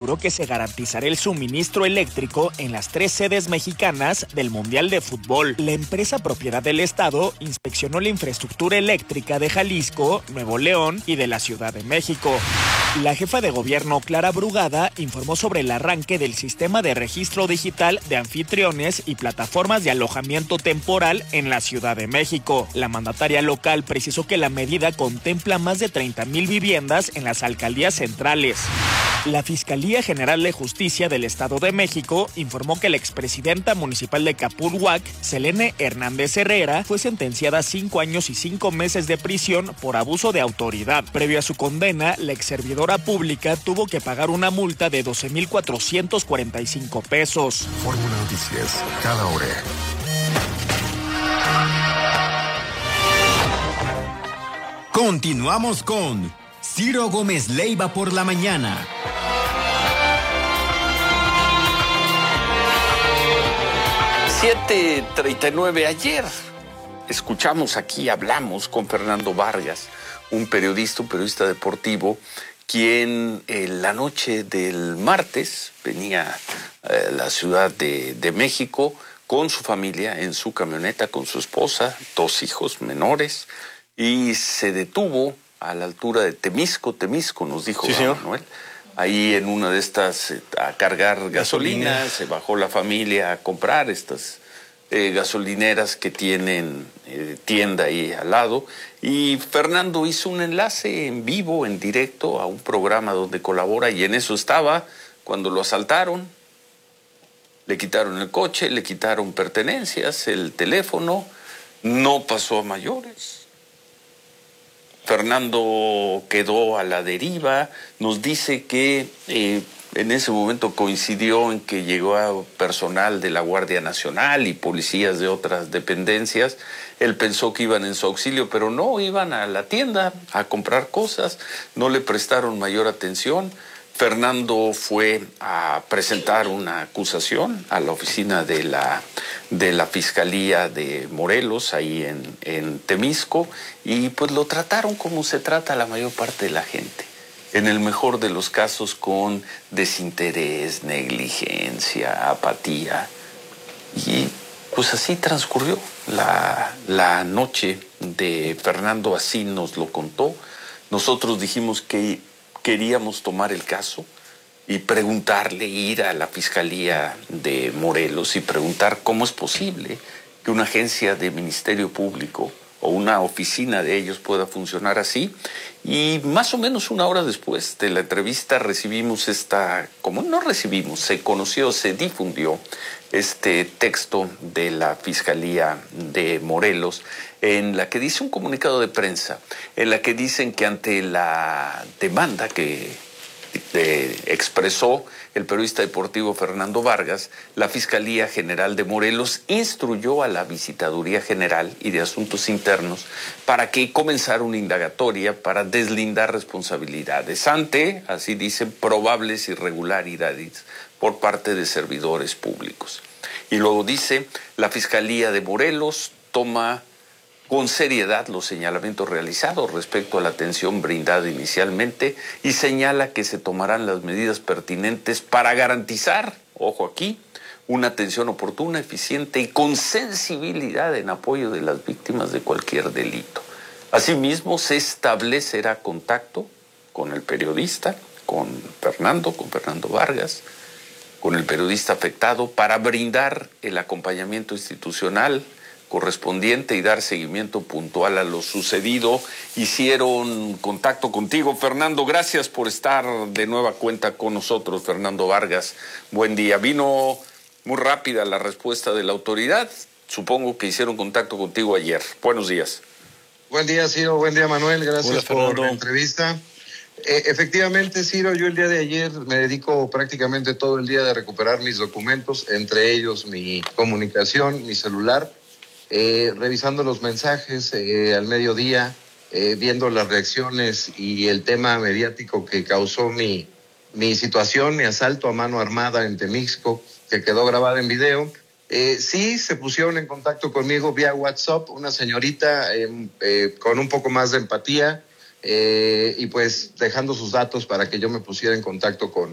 aseguró que se garantizará el suministro eléctrico en las 3 sedes mexicanas del Mundial de Fútbol. La empresa propiedad del Estado inspeccionó la infraestructura eléctrica de Jalisco, Nuevo León y de la Ciudad de México. La jefa de gobierno, Clara Brugada, informó sobre el arranque del sistema de registro digital de anfitriones y plataformas de alojamiento temporal en la Ciudad de México. La mandataria local precisó que la medida contempla más de 30,000 viviendas en las alcaldías centrales. La Fiscalía General de Justicia del Estado de México informó que la expresidenta municipal de Capulhuac, Selene Hernández Herrera, fue sentenciada a 5 años y 5 meses de prisión por abuso de autoridad. Previo a su condena, la exservidora pública tuvo que pagar una multa de 12,445 pesos. Fórmula Noticias, cada hora. Continuamos con Ciro Gómez Leiva por la mañana. 7:39. Ayer escuchamos aquí, hablamos con Fernando Vargas, un periodista deportivo, quien la noche del martes venía a la Ciudad de México con su familia, en su camioneta, con su esposa, 2 hijos menores, y se detuvo a la altura de Temisco, nos dijo Manuel. Ahí en una de estas, a cargar gasolina, se bajó la familia a comprar estas gasolineras que tienen tienda ahí al lado. Y Fernando hizo un enlace en vivo, en directo, a un programa donde colabora, y en eso estaba cuando lo asaltaron. Le quitaron el coche, le quitaron pertenencias, el teléfono, no pasó a mayores. Fernando quedó a la deriva, nos dice que en ese momento coincidió en que llegó personal de la Guardia Nacional y policías de otras dependencias. Él pensó que iban en su auxilio, pero no, iban a la tienda a comprar cosas, no le prestaron mayor atención. Fernando fue a presentar una acusación a la oficina de la Fiscalía de Morelos, ahí en Temisco, y pues lo trataron como se trata a la mayor parte de la gente. En el mejor de los casos, con desinterés, negligencia, apatía. Y pues así transcurrió la noche de Fernando, así nos lo contó. Nosotros dijimos que queríamos tomar el caso y preguntarle, ir a la Fiscalía de Morelos y preguntar cómo es posible que una agencia de Ministerio Público o una oficina de ellos pueda funcionar así. Y más o menos una hora después de la entrevista recibimos se conoció, se difundió este texto de la Fiscalía de Morelos, en la que dice un comunicado de prensa, en la que dicen que ante la demanda que expresó el periodista deportivo Fernando Vargas, la Fiscalía General de Morelos instruyó a la Visitaduría General y de Asuntos Internos para que comenzara una indagatoria para deslindar responsabilidades ante, así dicen, probables irregularidades por parte de servidores públicos. Y luego dice, la Fiscalía de Morelos toma con seriedad los señalamientos realizados respecto a la atención brindada inicialmente y señala que se tomarán las medidas pertinentes para garantizar, ojo aquí, una atención oportuna, eficiente y con sensibilidad en apoyo de las víctimas de cualquier delito. Asimismo, se establecerá contacto con el periodista, con Fernando Vargas, con el periodista afectado, para brindar el acompañamiento institucional correspondiente y dar seguimiento puntual a lo sucedido. Hicieron contacto contigo, Fernando. Gracias por estar de nueva cuenta con nosotros, Fernando Vargas. Buen día. Vino muy rápida la respuesta de la autoridad. Supongo que hicieron contacto contigo ayer. Buenos días. Buen día, Ciro. Buen día, Manuel. Gracias por la entrevista. Efectivamente, Ciro, yo el día de ayer me dedico prácticamente todo el día de recuperar mis documentos, entre ellos mi comunicación, mi celular, revisando los mensajes al mediodía, viendo las reacciones y el tema mediático que causó mi situación, mi asalto a mano armada en Temixco, que quedó grabado en video. Sí, se pusieron en contacto conmigo vía WhatsApp, una señorita con un poco más de empatía, y pues dejando sus datos para que yo me pusiera en contacto con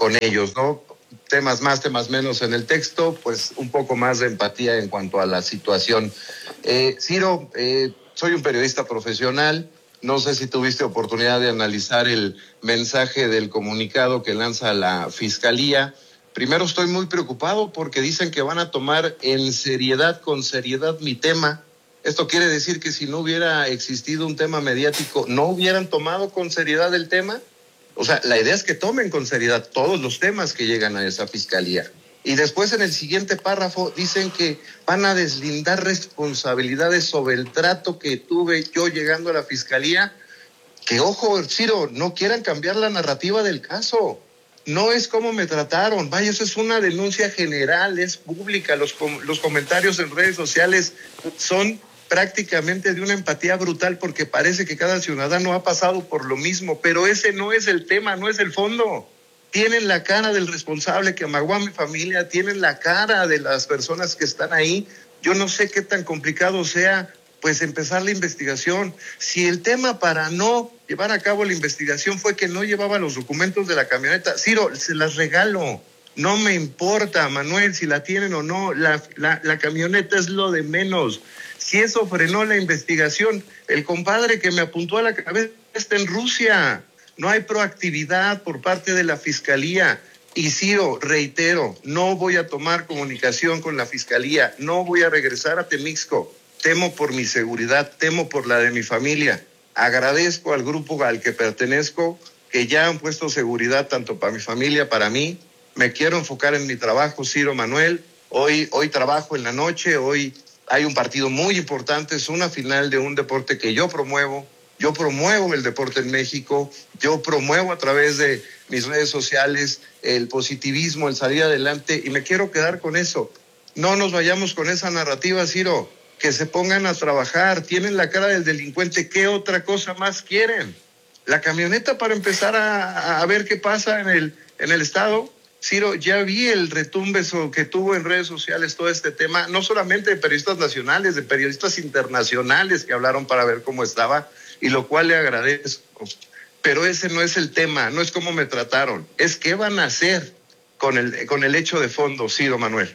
con ellos, ¿no? Temas más, temas menos en el texto, pues un poco más de empatía en cuanto a la situación. Ciro, soy un periodista profesional, no sé si tuviste oportunidad de analizar el mensaje del comunicado que lanza la Fiscalía. Primero, estoy muy preocupado porque dicen que van a tomar en seriedad, con seriedad mi tema. Esto quiere decir que si no hubiera existido un tema mediático, ¿no hubieran tomado con seriedad el tema? O sea, la idea es que tomen con seriedad todos los temas que llegan a esa Fiscalía. Y después en el siguiente párrafo dicen que van a deslindar responsabilidades sobre el trato que tuve yo llegando a la Fiscalía. Que ojo, Ciro, no quieran cambiar la narrativa del caso. No es cómo me trataron. Vaya, eso es una denuncia general, es pública. Los comentarios en redes sociales son prácticamente de una empatía brutal porque parece que cada ciudadano ha pasado por lo mismo, pero ese no es el tema, no es el fondo. Tienen la cara del responsable que amagó a mi familia, tienen la cara de las personas que están ahí. Yo no sé qué tan complicado sea, pues, empezar la investigación. Si el tema para no llevar a cabo la investigación fue que no llevaba los documentos de la camioneta, Ciro, se las regalo. No me importa, Manuel, si la tienen o no, la camioneta es lo de menos. Si eso frenó la investigación, el compadre que me apuntó a la cabeza está en Rusia. No hay proactividad por parte de la Fiscalía. Y Ciro, reitero, no voy a tomar comunicación con la Fiscalía, no voy a regresar a Temixco. Temo por mi seguridad, temo por la de mi familia. Agradezco al grupo al que pertenezco que ya han puesto seguridad tanto para mi familia, para mí. Me quiero enfocar en mi trabajo, Ciro, Manuel. Hoy trabajo en la noche, hoy hay un partido muy importante, es una final de un deporte que yo promuevo el deporte en México, yo promuevo a través de mis redes sociales el positivismo, el salir adelante, y me quiero quedar con eso. No nos vayamos con esa narrativa, Ciro, que se pongan a trabajar, tienen la cara del delincuente, ¿qué otra cosa más quieren? La camioneta para empezar a ver qué pasa en el estado. Ciro, ya vi el retumbe que tuvo en redes sociales todo este tema, no solamente de periodistas nacionales, de periodistas internacionales que hablaron para ver cómo estaba, y lo cual le agradezco. Pero ese no es el tema, no es cómo me trataron, es qué van a hacer con el hecho de fondo, Ciro, Manuel.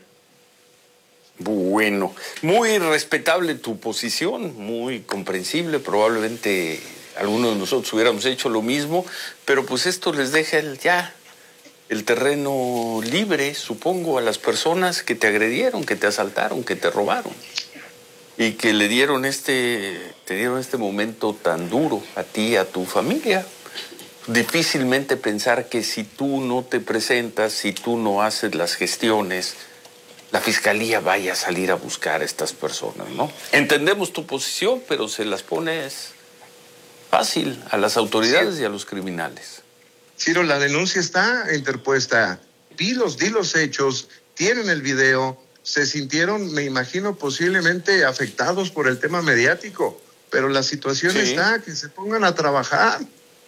Bueno, muy respetable tu posición, muy comprensible, probablemente algunos de nosotros hubiéramos hecho lo mismo, pero pues esto les deja el terreno libre, supongo, a las personas que te agredieron, que te asaltaron, que te robaron y que te dieron este momento tan duro a ti y a tu familia. Difícilmente pensar que si tú no te presentas, si tú no haces las gestiones, la Fiscalía vaya a salir a buscar a estas personas, ¿no? Entendemos tu posición, pero se las pones fácil a las autoridades y a los criminales. Ciro, la denuncia está interpuesta. Di los hechos, tienen el video, se sintieron, me imagino, posiblemente afectados por el tema mediático, pero la situación está, que se pongan a trabajar.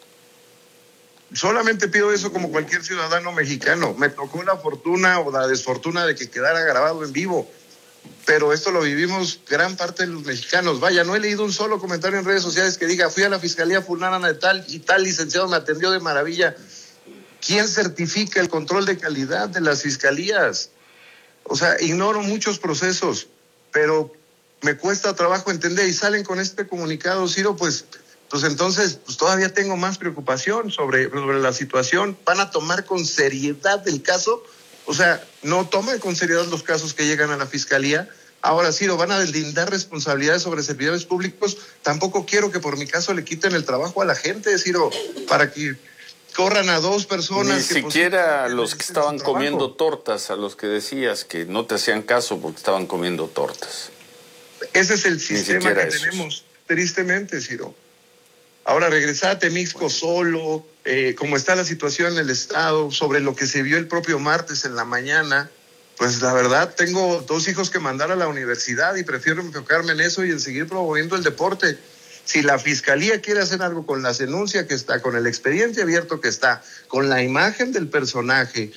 Solamente pido eso como cualquier ciudadano mexicano. Me tocó la fortuna o la desfortuna de que quedara grabado en vivo, pero esto lo vivimos gran parte de los mexicanos. Vaya, no he leído un solo comentario en redes sociales que diga, fui a la Fiscalía fulana de tal y tal licenciado me atendió de maravilla. ¿Quién certifica el control de calidad de las fiscalías? O sea, ignoro muchos procesos, pero me cuesta trabajo entender, y salen con este comunicado, Ciro, pues entonces todavía tengo más preocupación sobre la situación. ¿Van a tomar con seriedad el caso? O sea, no toman con seriedad los casos que llegan a la Fiscalía. Ahora, Ciro, van a deslindar responsabilidades sobre servidores públicos. Tampoco quiero que por mi caso le quiten el trabajo a la gente, Ciro, para que corran a dos personas. Ni siquiera a los que estaban comiendo tortas, a los que decías que no te hacían caso porque estaban comiendo tortas. Ese es el sistema que tenemos, tristemente, Ciro. Ahora, regresar a Temixco solo, como está la situación en el estado, sobre lo que se vio el propio martes en la mañana, pues la verdad tengo 2 hijos que mandar a la universidad y prefiero enfocarme en eso y en seguir promoviendo el deporte. Si la Fiscalía quiere hacer algo con la denuncia que está, con el expediente abierto que está, con la imagen del personaje,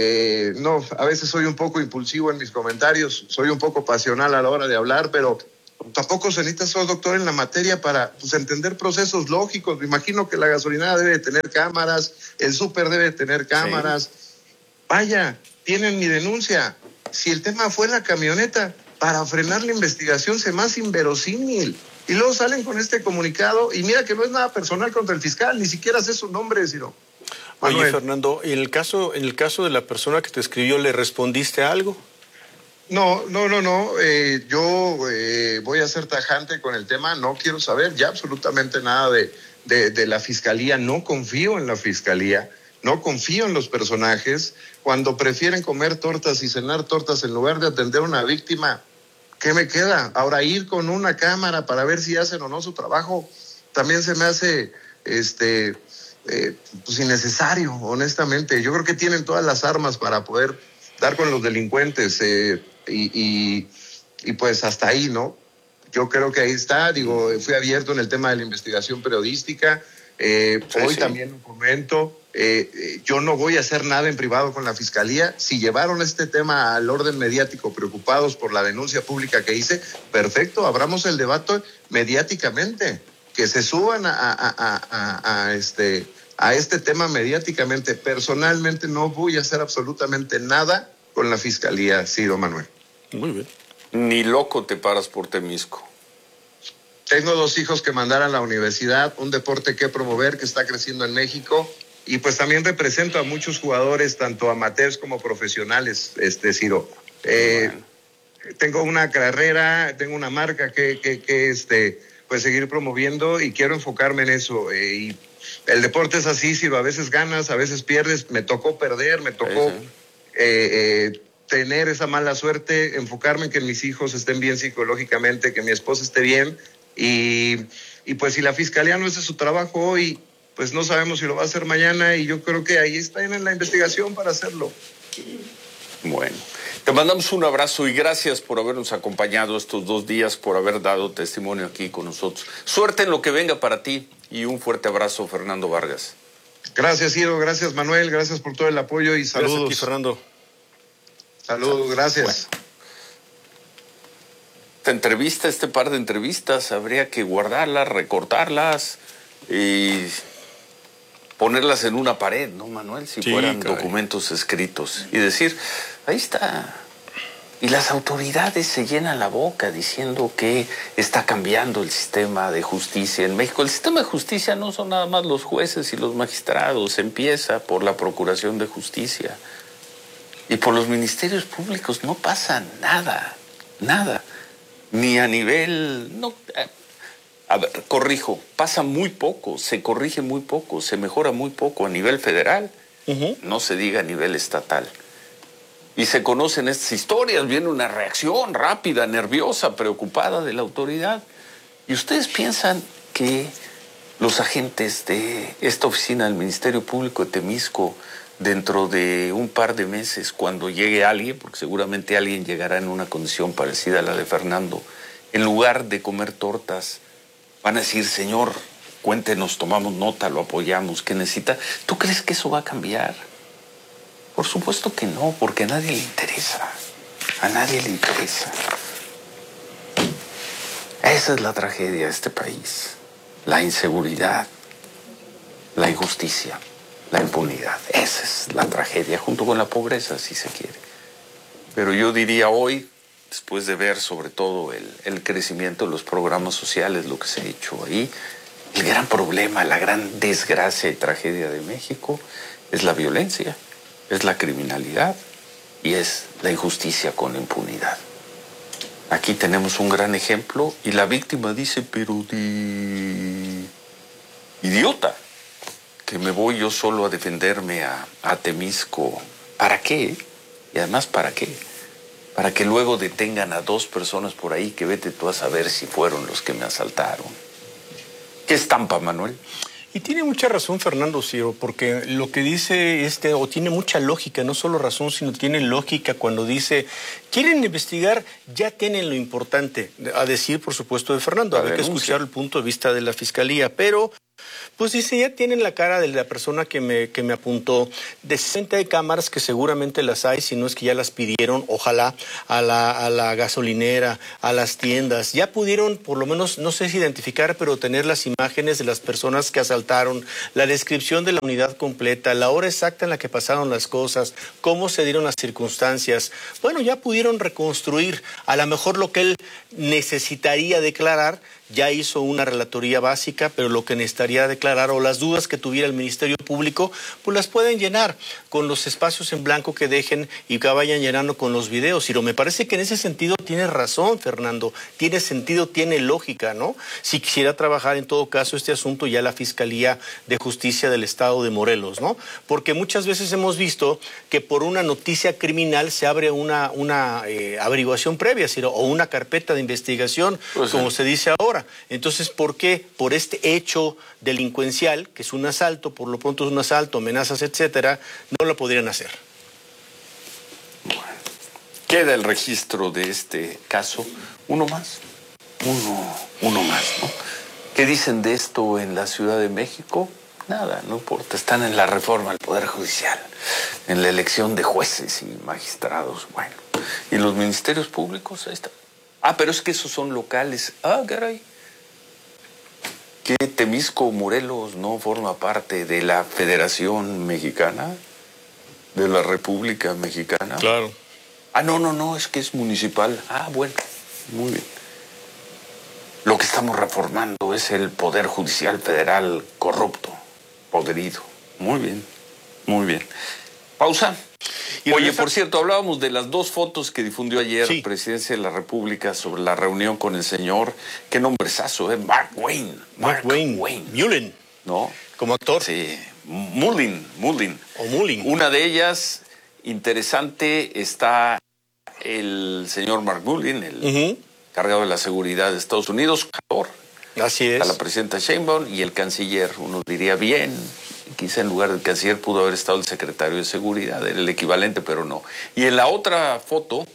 a veces soy un poco impulsivo en mis comentarios, soy un poco pasional a la hora de hablar, pero Tampoco se necesita ser doctor en la materia para entender procesos lógicos. Me imagino que la gasolinera debe tener cámaras, el súper debe tener cámaras. Sí. Vaya, tienen mi denuncia. Si el tema fue la camioneta, para frenar la investigación se me hace inverosímil. Y luego salen con este comunicado, y mira que no es nada personal contra el fiscal, ni siquiera sé su nombre, sino. Oye, Fernando, en el caso de la persona que te escribió, ¿le respondiste algo? No. Yo voy a ser tajante con el tema. No quiero saber ya absolutamente nada de la fiscalía. No confío en la fiscalía. No confío en los personajes. Cuando prefieren comer tortas y cenar tortas en lugar de atender a una víctima, ¿qué me queda? Ahora, ir con una cámara para ver si hacen o no su trabajo, también se me hace pues innecesario, honestamente. Yo creo que tienen todas las armas para poder dar con los delincuentes y pues hasta ahí, ¿no? Yo creo que ahí está, fui abierto en el tema de la investigación periodística, hoy también lo comento, yo no voy a hacer nada en privado con la fiscalía. Si llevaron este tema al orden mediático preocupados por la denuncia pública que hice, perfecto, abramos el debate mediáticamente, que se suban a este tema mediáticamente. Personalmente no voy a hacer absolutamente nada con la fiscalía, Ciro Manuel. Muy bien. Ni loco te paras por Temisco. Tengo 2 hijos que mandar a la universidad, un deporte que promover que está creciendo en México, y pues también represento a muchos jugadores, tanto amateurs como profesionales, Ciro. Tengo una carrera, tengo una marca que pues seguir promoviendo, y quiero enfocarme en eso. Y el deporte es así, Ciro, a veces ganas, a veces pierdes. Me tocó perder, me tocó tener esa mala suerte, enfocarme en que mis hijos estén bien psicológicamente, que mi esposa esté bien, y pues si la fiscalía no hace su trabajo hoy, pues no sabemos si lo va a hacer mañana, y yo creo que ahí está en la investigación para hacerlo. Bueno, te mandamos un abrazo y gracias por habernos acompañado estos 2 días, por haber dado testimonio aquí con nosotros. Suerte en lo que venga para ti, y un fuerte abrazo, Fernando Vargas. Gracias, Ciro, gracias, Manuel, gracias por todo el apoyo y saludos. Gracias a ti, Fernando. Saludos, gracias. Bueno. Esta entrevista, este par de entrevistas, habría que guardarlas, recortarlas y ponerlas en una pared, ¿no, Manuel? Si fueran documentos escritos. Y decir, ahí está. Y las autoridades se llenan la boca diciendo que está cambiando el sistema de justicia en México. El sistema de justicia no son nada más los jueces y los magistrados. Empieza por la Procuración de Justicia. Y por los ministerios públicos no pasa nada. Ni a nivel... No, a ver, corrijo, pasa muy poco, se corrige muy poco, se mejora muy poco a nivel federal. No se diga a nivel estatal. Y se conocen estas historias, viene una reacción rápida, nerviosa, preocupada de la autoridad. ¿Y ustedes piensan que los agentes de esta oficina del Ministerio Público de Temisco, dentro de un par de meses, cuando llegue alguien, porque seguramente alguien llegará en una condición parecida a la de Fernando, en lugar de comer tortas, van a decir, señor, cuéntenos, tomamos nota, lo apoyamos, ¿qué necesita? ¿Tú crees que eso va a cambiar? Por supuesto que no, porque a nadie le interesa. A nadie le interesa. Esa es la tragedia de este país. La inseguridad, la injusticia, la impunidad. Esa es la tragedia, junto con la pobreza, si se quiere. Pero yo diría hoy, después de ver sobre todo el crecimiento de los programas sociales, lo que se ha hecho ahí, el gran problema, la gran desgracia y tragedia de México es la violencia, es la criminalidad y es la injusticia con la impunidad. Aquí tenemos un gran ejemplo y la víctima dice, pero de idiota, que me voy yo solo a defenderme a Temisco. ¿Para qué? Y además, ¿para qué? Para que luego detengan a 2 personas por ahí que vete tú a saber si fueron los que me asaltaron. ¿Qué estampa, Manuel? Y tiene mucha razón Fernando, Ciro, porque lo que dice o tiene mucha lógica, no solo razón, sino tiene lógica cuando dice, quieren investigar, ya tienen lo importante, a decir, por supuesto, de Fernando. Habría que escuchar el punto de vista de la Fiscalía, pero Pues dice, ya tienen la cara de la persona que me apuntó. De 60 hay cámaras que seguramente las hay, si no es que ya las pidieron, ojalá, a la gasolinera, a las tiendas. Ya pudieron, por lo menos, no sé si identificar, pero tener las imágenes de las personas que asaltaron, la descripción de la unidad completa, la hora exacta en la que pasaron las cosas, cómo se dieron las circunstancias. Bueno, ya pudieron reconstruir. A lo mejor lo que él necesitaría declarar, ya hizo una relatoría básica, pero lo que necesitaría declarar o las dudas que tuviera el Ministerio Público, pues las pueden llenar con los espacios en blanco que dejen y que vayan llenando con los videos. Pero me parece que en ese sentido tiene razón, Fernando, tiene sentido, tiene lógica, ¿no? Si quisiera trabajar en todo caso este asunto ya la Fiscalía de Justicia del Estado de Morelos, ¿no? Porque muchas veces hemos visto que por una noticia criminal se abre una averiguación previa, o una carpeta de investigación, pues como se dice ahora. Entonces, ¿por qué? Por este hecho delincuencial, que es un asalto, por lo pronto es un asalto, amenazas, etcétera, no lo podrían hacer. Bueno, queda el registro de este caso. Uno más, uno más, ¿no? ¿Qué dicen de esto en la Ciudad de México? Nada, no importa. Están en la reforma del Poder Judicial, en la elección de jueces y magistrados. Bueno, ¿y los ministerios públicos? Ahí están. Ah, pero es que esos son locales. Ah, caray. ¿Qué Temisco, Morelos, no forma parte de la Federación Mexicana? ¿De la República Mexicana? Claro. Ah, no, es que es municipal. Ah, bueno, muy bien. Lo que estamos reformando es el Poder Judicial Federal corrupto, podrido. Muy bien, muy bien. Pausa. Oye, por cierto, hablábamos de las dos fotos que difundió ayer la Presidencia de la República sobre la reunión con el señor, qué nombrezazo, Mark Wayne. Mark Wayne. Mullin. ¿No? Como actor. Sí, Mullin. O Mullin. Una de ellas, interesante, está el señor Mark Mullin, el encargado de la seguridad de Estados Unidos, así es. A la presidenta Sheinbaum y el canciller, uno diría bien. Quizá en lugar del canciller pudo haber estado el secretario de Seguridad, era el equivalente, pero no. Y en la otra foto,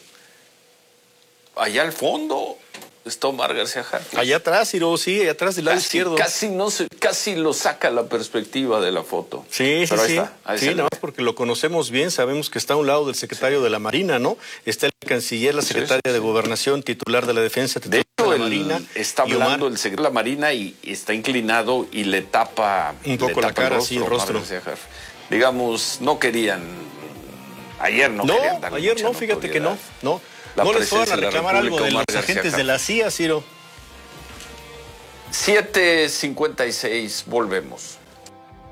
allá al fondo, está Omar García Harfuch. Allá atrás, Ciro, sí, allá atrás del lado izquierdo. Casi lo saca la perspectiva de la foto. Sí, pero sí, ahí sí. Sí, nada más porque lo conocemos bien, sabemos que está a un lado del secretario de la Marina, ¿no? Está el canciller, la secretaria de Gobernación, titular de la Defensa, titular de la Marina. Está hablando el secretario de la Marina y está inclinado y le tapa un poco la cara, sí, el rostro. Digamos, no querían. Ayer no querían darle ayer no, fíjate que no. No les fueron a reclamar algo de los agentes de la CIA, Ciro. 7:56, volvemos.